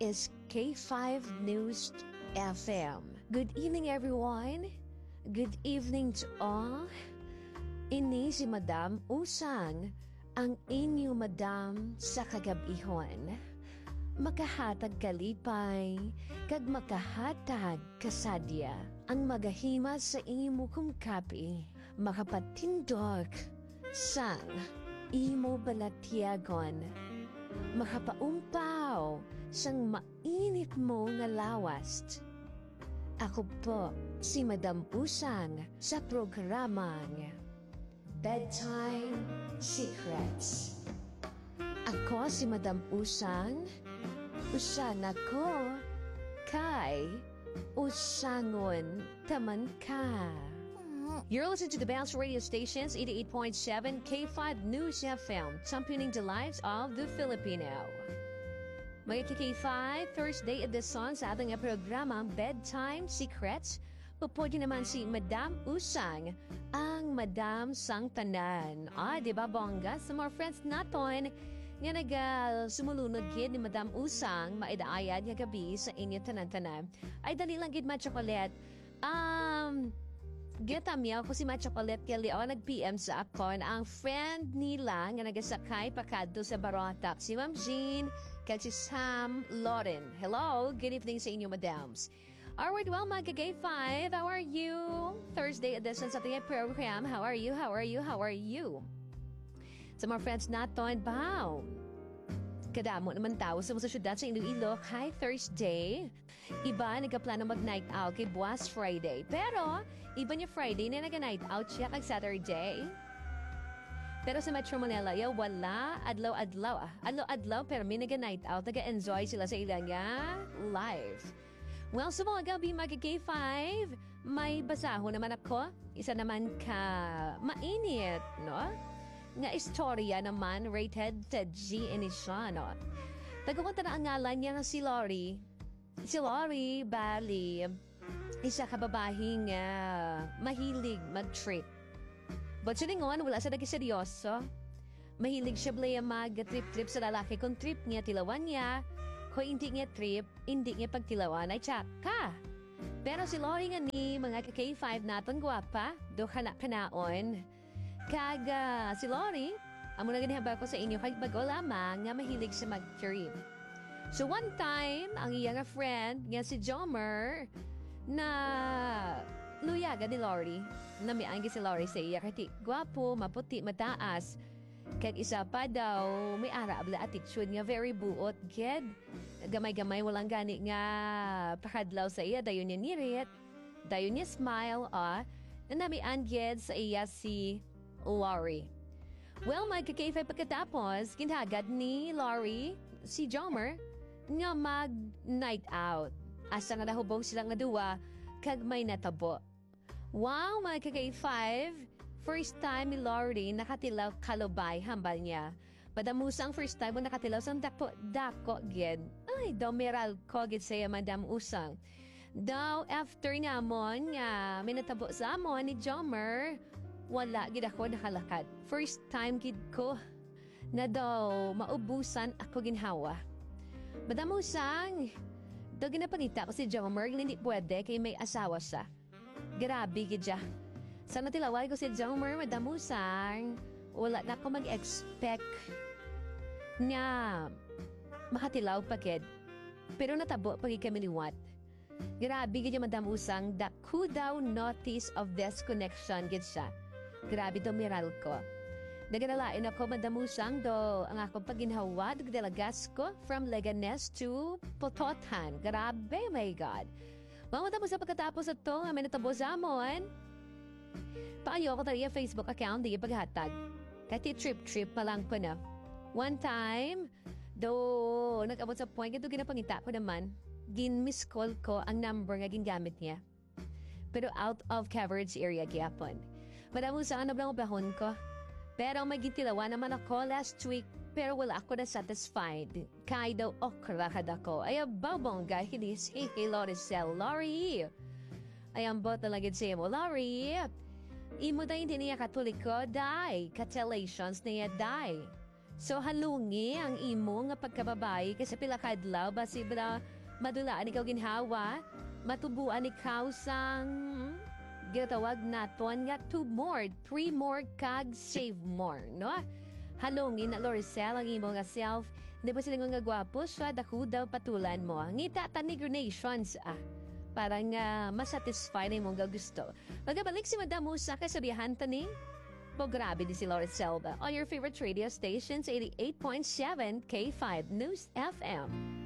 is K5 News FM. Good evening, everyone. Good evening to all. Ini si Madam Usang, ang inyo Madam sa kagabihon. Makahatag kalipay, kag makahatag kasadya. Ang magahima sa imo kumkapi, makapatindog sang imo balatyagon. Makapaumpaw sang mainit mo nga lawast. Ako po si Madam Usang sa programang Bedtime Secrets. Ako si Madam Usang. Usang ako kay usangon taman ka. You're listening to the Bounce Radio Stations, 88.7 K5 News FM, championing the lives of the Filipino. Mga K5, Thursday edition sa ating programang Bedtime Secrets. Pupwede naman si Madam Usang, ang Madam Sang Tanan. Diba bongga? Sa more friends natin, nga sumulunod gid ni Madam Usang, maidaayad nga gabi sa inyo tanan-tanan. Ay dali lang gid ma-chocolate. Gitamiyaw ko si Ma-Chocolate Kelio nag-PM sa akon ang friend nila nga nagasakay pakadto sa Barotac. Si Ma'am Jean, kag si Sam Lauren. Hello, good evening sa inyo, madams. Alright, well, mga K5, how are you? Thursday edition sa ating program. How are you? How are you? How are you? Sa mga friends natin, bow. Kadamo naman tao sa mga syudad sa Iloilo. Hi, Thursday. Iba nagkaplano mag-night out kay buwas Friday. Pero, iba niya Friday na nag-night out siya kag Saturday. Pero sa Metro Manila, wala. Adlaw-adlaw. Adlaw-adlaw, pero may nag-night out. Nag-enjoy sila sa ilang live. Well, sa mga gabi, mag-K5, may basaho naman ako. Isa naman ka mainit, no? Nga istorya naman rated sa G ini siya, no? Tagumunta na ang ngalan niya na si Lori. Si Lori, bali, isa kababahing mahilig mag-trip. But siya ningon, wala siya nag-seryoso. Mahilig siya blaya mag-trip-trip sa lalaki. Kung trip niya, tilawan niya. Kung hindi niya trip, hindi niya pagtilawan, ay tsaka. Pero si Lori nga ni, mga K5 natin guwapa, do kanaon. Kaga si Lori, amo na ginahaba ko sa inyo kay bago lamang nga mahilig siya mag-trip. So one time, ang iyang friend nga si Jomer na luyaga ni Lori. Namianggi si Lori sa iya kati gwapo, maputi, mataas. Kag isa pa daw, may arabla attitude nga very buot. Ked, gamay-gamay walang gani nga pakadlaw sa iya. Dayon niya nirit, dayon niya smile, namianggid sa iya si Lori. Well, magka-K5 pagkatapos, ginagad ni Lori, si Jomer, nga mag-night out. Asa nga nahubog silang nga duwa, kag may natabo. Wow, magka-K5, first time ni Lori nakatilaw kalubay, hambal niya. Padamusang first time mo nakatilaw sa dako, gid. Ay, daw meral ko, gid saya Madam Usang. Daw, after namon nga, may natabo sa amon ni Jomer, wala gid ako nakalakad. First time gid ko na daw maubusan ako ginhawa. Madam Usang, daw ginapangita ko si Jomer, hindi pwede kay may asawa siya. Grabe gid siya. Sana tilaway ko si Jomer, Madam Usang, wala na ako mag-expect na makatilaw pa gid. Pero natabo pagi kami liwat. Grabe gid Madam Usang, the who daw notice of this connection gid siya. Grabe daw miral ko. Naganalain ako Madam Usang do ang akong paginhawa dalagas ko from Leganes to Pototan. Grabe, my God. Mga Madam Usang pagkatapos ito, may natabo sa amon. Paayo ko tayo Facebook account di paghatag. Kati trip pa lang po na. One time, do nag-abot sa point ito ginapangita ko naman. Gin-miss call ko ang number nga gingamit niya. Pero out of coverage area gyapon. Madam Usang, ano blang ubahon ko? Pero may gintilawa naman ako last week, pero wala ako na satisfied. Kaya daw okra kad ako. Ay, babongga, hindi si Loricel. Lori! Ay, ambot na lang siya mo, Lori! Imo da hindi niya katulik ko, die. Catalations niya, die. So halungi ang imo nga pagkababayi kasi pila ka adlaw basi bra madulaan ikaw ginhawa, matubuan ikaw sang ginatawag naton nga 2 more, 3 more kag save more, no? Halungi na Lorcel ang imo nga self. Hindi ba sila nga gwapo siya, dako daw patulan mo. Ngita tanigrinations parang masatisfy na imong gusto. Magabalik si Madam Musa kay sabihan tani. Po grabe din si Lorcel ba? On your favorite radio stations, 88.7 K5 News FM.